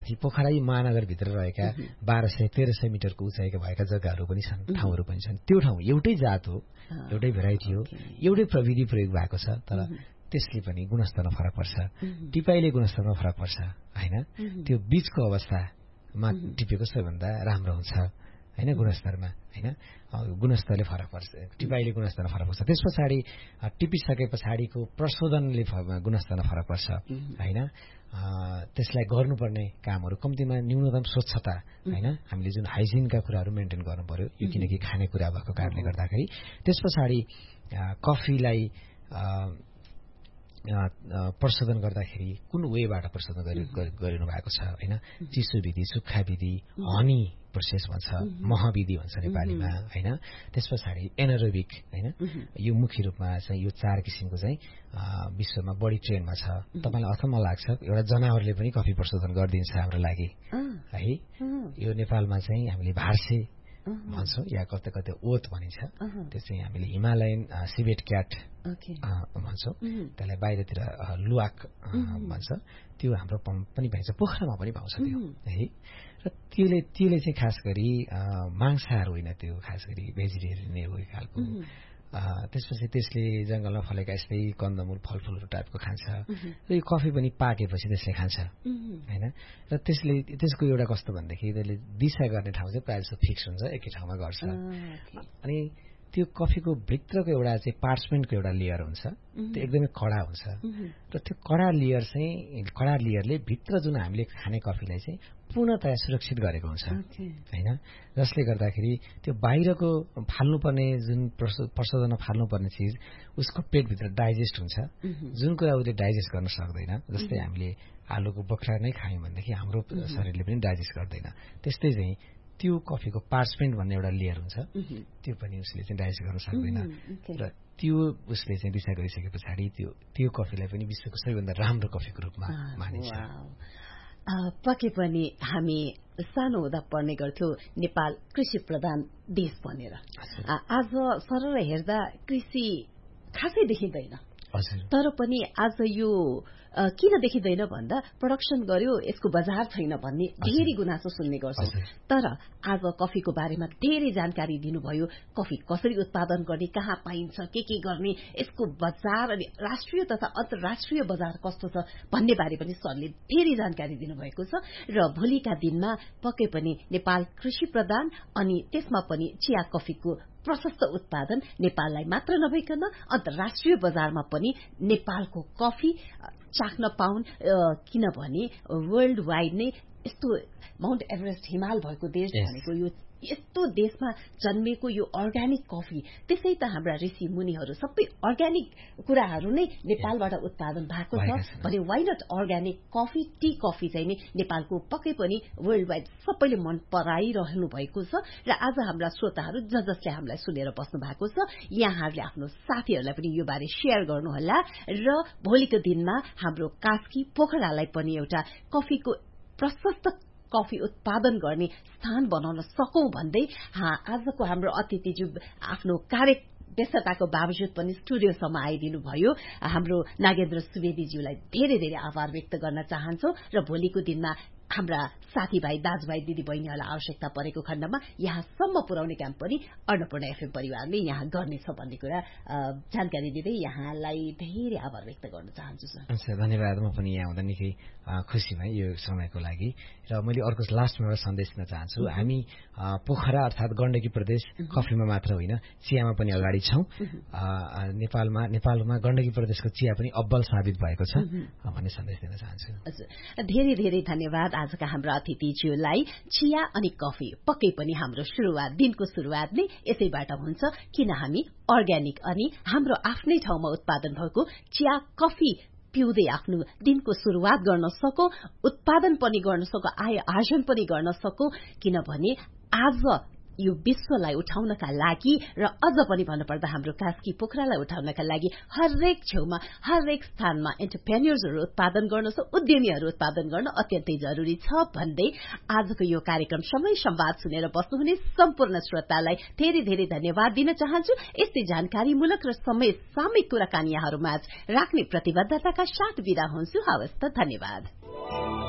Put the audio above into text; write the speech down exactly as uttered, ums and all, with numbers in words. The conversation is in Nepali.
पोखरा महानगरभित्र रहेका बाह्र सय तेह्र सय मिटरको उचाइका भएका जग्गाहरू पनि छन्, ठाउँहरू पनि छन्। त्यो ठाउँ एउटै जात हो, एउटै भेराइटी हो, एउटै प्रविधि प्रयोग भएको छ, तर त्यसले पनि गुणस्तरमा फरक पर्छ, टिपाईले गुणस्तरमा फरक पर्छ होइन। त्यो बीचको अवस्थामा टिपेको सबैभन्दा राम्रो हुन्छ होइन गुणस्तरमा होइन। गुणस्तरले फरक पर्छ, टिपाईले गुणस्तरमा फरक पर्छ। त्यस पछाडि टिपिसके पछाडिको प्रशोधनले गुणस्तरमा फरक पर्छ होइन। त्यसलाई गर्नुपर्ने कामहरू कम्तीमा न्यूनतम स्वच्छता होइन, हामीले जुन हाइजिनका कुराहरू मेन्टेन गर्नु पर्यो, यो किनकि खानेकुरा भएको कारणले गर्दाखेरि। त्यस पछाडि कफीलाई प्रशोधन गर्दाखेरि कुन वेबाट प्रशोधन गरिनु भएको छ होइन। चिसो विधि, सुक्खा विधि, हनी प्रोसेस भन्छ, महविधि भन्छ नेपालीमा होइन। त्यस पछाडि एनारोबिक होइन, यो मुख्य रूपमा चाहिँ यो चार किसिमको चाहिँ विश्वमा बढी ट्रेन्डमा छ। तपाईँलाई अचम्म लाग्छ, एउटा जनावरले पनि कफी प्रशोधन गरिदिन्छ हाम्रो लागि है। यो नेपालमा चाहिँ हामीले भार्से भन्छौँ या कतै कतै ओत भनिन्छ, त्यो चाहिँ हामीले हिमालयन सिबेट क्याट भन्छौँ, त्यसलाई बाहिरतिर लुवाक भन्छ। त्यो हाम्रो पनि पाइन्छ, पोखरामा पनि पाउँछ त्यो है। र त्यसले त्यसले चाहिँ खास गरी मांसाहार होइन, त्यो खास गरी भेजिटेरियन नै हो एक खालको। त्यसपछि त्यसले जङ्गलमा फलेका यस्तै कन्दमूल फलफुलहरू टाइपको खान्छ। र यो कफी पनि पाकेपछि त्यसले खान्छ होइन। र त्यसले त्यसको एउटा कस्तो भनेदेखि त्यसले दिशा गर्ने ठाउँ चाहिँ प्रायः जस्तो फिक्स हुन्छ, एकै ठाउँमा गर्छ। अनि त्यो कफीको भित्रको एउटा चाहिँ पार्चमेन्टको एउटा लेयर हुन्छ, त्यो एकदमै कडा हुन्छ। र त्यो कडा लेयर चाहिँ कडा लेयरले भित्र जुन हामीले खाने कफीलाई चाहिँ पूर्णतया सुरक्षित गरेको हुन्छ होइन। जसले गर्दाखेरि त्यो बाहिरको फाल्नुपर्ने जुन प्रशोधनमा फाल्नुपर्ने चिज उसको पेटभित्र डाइजेस्ट हुन्छ, जुन कुरा उसले डाइजेस्ट गर्न सक्दैन। जस्तै हामीले आलुको बोक्रा नै खायौँ भनेदेखि हाम्रो शरीरले पनि डाइजेस्ट गर्दैन। त्यस्तै चाहिँ त्यो कफीको पार्चमेन्ट भन्ने एउटा लेयर हुन्छ, त्यो पनि उसले चाहिँ डाइजेस्ट गर्न सक्दैन। र त्यो उसले चाहिँ दिशा गरिसके पछाडि त्यो त्यो कफीलाई पनि विश्वको सबैभन्दा राम्रो कफीको रूपमा मानिन्छ। पक्कै पनि हामी सानो हुँदा पढ्ने गर्थ्यौँ नेपाल कृषि प्रधान देश भनेर। आज सरर हेर्दा कृषि खासै देखिँदैन, तर पनि आज यो किन देखिँदैन भन्दा प्रडक्सन गर्यो, यसको बजार छैन भन्ने धेरै गुनासो सुन्ने गर्छौँ। तर आज कफीको बारेमा धेरै जानकारी दिनुभयो, कफी कसरी उत्पादन गर्ने, कहाँ पाइन्छ, के के गर्ने, यसको बजार अनि राष्ट्रिय तथा अन्तर्राष्ट्रिय बजार कस्तो छ भन्ने बारे पनि सरले धेरै जानकारी दिनुभएको छ। र भोलिका दिनमा पक्कै पनि नेपाल कृषि प्रधान अनि त्यसमा पनि चिया कफीको प्रशस्त उत्पादन नेपाललाई मात्र नभइकन अन्तर्राष्ट्रिय बजारमा पनि नेपालको कफी चाख्न पाउन्, किनभने वर्ल्ड वाइड नै यस्तो माउन्ट एभरेस्ट हिमाल भएको देश भनेको यो यस्तो देशमा जन्मेको यो अर्ग्यानिक कफी, त्यसै त हाम्रा ऋषि मुनिहरू सबै अर्ग्यानिक कुराहरू नै नेपालबाट उत्पादन भएको छ भने why not organic coffee, T coffee चाहिँ नि नेपालको पक्कै पनि वर्ल्ड वाइड सबैले मन पराइरहनु भएको छ। र आज हाम्रा श्रोताहरू ज जसले हामीलाई सुनेर बस्नु भएको छ, यहाँहरूले आफ्नो साथीहरूलाई पनि यो बारे शेयर गर्नुहोला र भोलिको दिनमा हाम्रो कास्की पोखरालाई पनि एउटा कफीको प्रशस्त कफी उत्पादन गर्ने स्थान बनाउन सकौं भन्दै आजको हाम्रो अतिथिज्यू आफ्नो कार्य व्यस्तताको बावजुद पनि स्टुडियोसम्म आइदिनु भयो। हाम्रो नागेन्द्र सुवेदीज्यूलाई धेरै धेरै आभार व्यक्त गर्न चाहन्छौ र भोलिको दिनमा हाम्रा साथीभाइ दाजुभाइ दिदी बहिनीहरूलाई आवश्यकता परेको खण्डमा यहाँसम्म पुर्याउने काम पनि अन्नपूर्ण एफएम परिवारले यहाँ गर्नेछ भन्ने कुरा जानकारी दिँदै यहाँलाई धेरै आभार व्यक्त गर्न चाहन्छु सर। हुन्छ, धन्यवाद। म पनि यहाँ हुँदा निकै खुसी भएँ यो समयको लागि। र मैले अर्को लास्टमा एउटा सन्देश दिन चाहन्छु। हामी पोखरा अर्थात् गण्डकी प्रदेश कफीमा मात्र होइन, चियामा पनि अगाडि छौं। नेपालमा नेपालमा गण्डकी प्रदेशको चिया पनि अब्बल साबित भएको छ भन्ने सन्देश दिन चाहन्छु। हजुर, धेरै धेरै धन्यवाद आजका हाम्रा अतिथिज्यूलाई। चिया अनि कफी पक्कै पनि हाम्रो सुरुवात, दिनको सुरुवात नै यसैबाट हुन्छ, किन हामी अर्ग्यानिक अनि हाम्रो आफ्नै ठाउँमा उत्पादन भएको चिया कफी पिउँदै आफ्नो दिनको सुरुवात गर्न सकौं, उत्पादन पनि गर्न सकौं, आय आर्जन पनि गर्न सकौं। किनभने आज यो विश्वलाई उठाउनका लागि र अझ पनि भन्नुपर्दा हाम्रो कास्की पोखरालाई उठाउनका लागि हरेक छेउमा हरेक स्थानमा एन्टरप्रेन्योर्सहरू उत्पादन गर्न, उद्यमीहरू उत्पादन गर्न अत्यन्तै जरुरी छ भन्दै आजको यो कार्यक्रम समय संवाद सुनेर बस्नुहुने सम्पूर्ण श्रोतालाई धेरै धेरै धन्यवाद दिन चाहन्छु। यस्तै जानकारीमूलक र समय सामयिक कुराकानीहरूमा राख्ने प्रतिबद्धताका साथ बिदा हुन्छु। हवस् त, धन्यवाद।